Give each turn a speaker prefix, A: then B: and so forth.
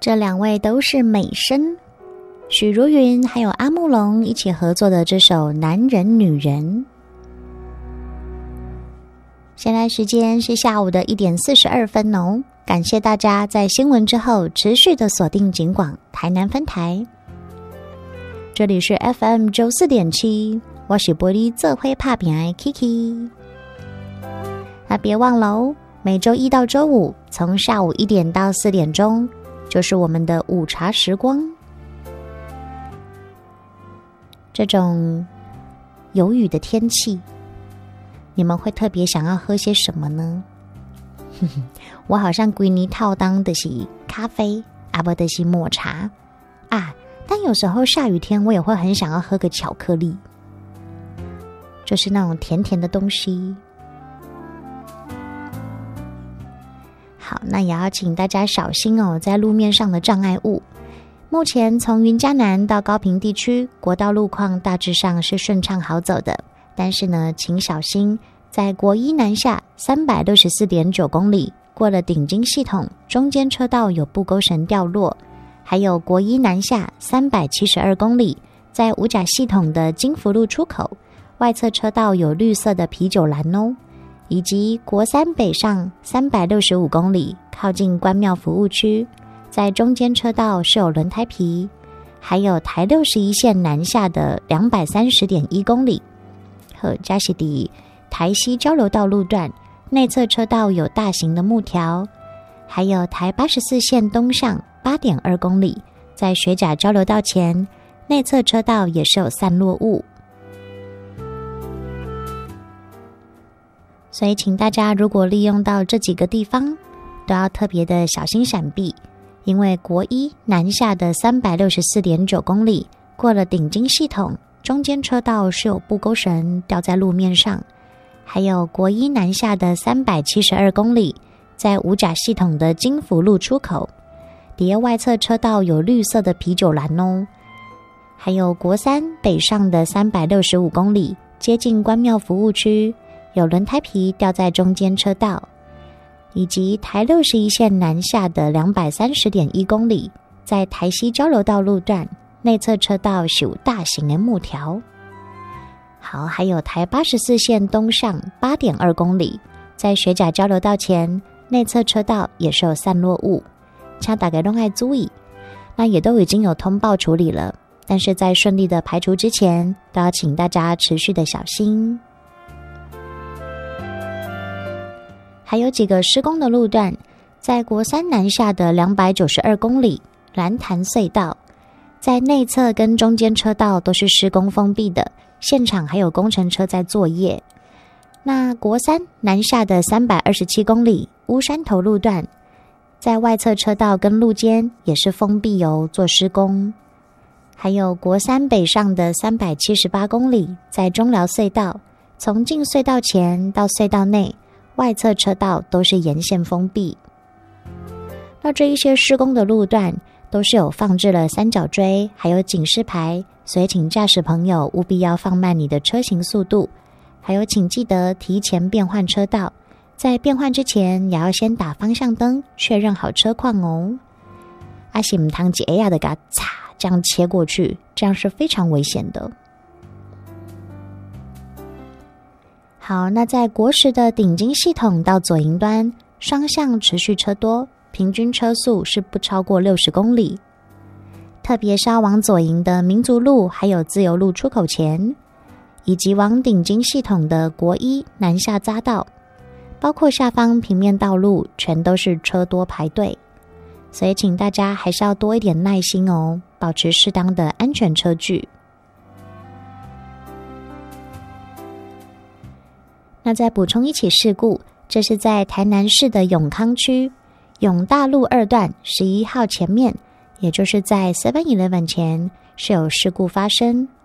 A: 这两位都是美声，许茹芸还有阿木龙一起合作的这首《男人女人》。现在时间是下午的1点42分哦，感谢大家在新闻之后持续的锁定警广台南分台，这里是 FM 94.7，我是玻璃做伙拍片的 Kiki。那别忘了哦，每周一到周五从下午1点到4点钟就是我们的午茶时光。这种有雨的天气，你们会特别想要喝些什么呢？我好像规年套当的是咖啡，不的是抹茶啊，但有时候下雨天我也会很想要喝个巧克力，就是那种甜甜的东西。好，那也要请大家小心哦，在路面上的障碍物。目前从云嘉南到高屏地区，国道路况大致上是顺畅好走的，但是呢，请小心，在国一南下 364.9 公里过了顶金系统，中间车道有布钩绳掉落，还有国一南下372公里，在五甲系统的金福路出口，外侧车道有绿色的啤酒栏哦，以及国三北上365公里，靠近关庙服务区，在中间车道是有轮胎皮，还有台61线南下的230.1公里，和嘉义的台西交流道路段内侧车道有大型的木条，还有台84线东上8.2公里，在学甲交流道前内侧车道也是有散落物。所以请大家如果利用到这几个地方，都要特别的小心闪避，因为国一南下的364.9公里过了顶金系统，中间车道是有布钩绳掉在路面上，还有国一南下的372公里，在五甲系统的金福路出口，底下外侧车道有绿色的啤酒栏哦，还有国三北上的365公里，接近关庙服务区，有轮胎皮掉在中间车道，以及台61线南下的230.1公里，在台西交流道路段内侧车道是有大型的木条。好，还有台84线东上8.2公里，在学甲交流道前内侧车道也是有散落物，请大家都要注意。那也都已经有通报处理了，但是在顺利的排除之前，都要请大家持续的小心。还有几个施工的路段，在国三南下的292公里蓝潭隧道，在内侧跟中间车道都是施工封闭的，现场还有工程车在作业。那国三南下的327公里乌山头路段，在外侧车道跟路肩也是封闭哦，做施工。还有国三北上的378公里，在中寮隧道，从进隧道前到隧道内，外侧车道都是沿线封闭。那这一些施工的路段都是有放置了三角锥还有警示牌，所以请驾驶朋友务必要放慢你的车行速度，还有请记得提前变换车道，在变换之前也要先打方向灯确认好车况哦。是不能一下的给它嚓这样切过去，这样是非常危险的。好，那在国十的顶金系统到左营端，双向持续车多，平均车速是不超过60公里。特别是要往左营的民族路还有自由路出口前，以及往顶金系统的国一南下匝道，包括下方平面道路全都是车多排队，所以请大家还是要多一点耐心哦，保持适当的安全车距。那再补充一起事故，这是在台南市的永康区永大路2段11号前面，也就是在 7-Eleven 前是有事故发生，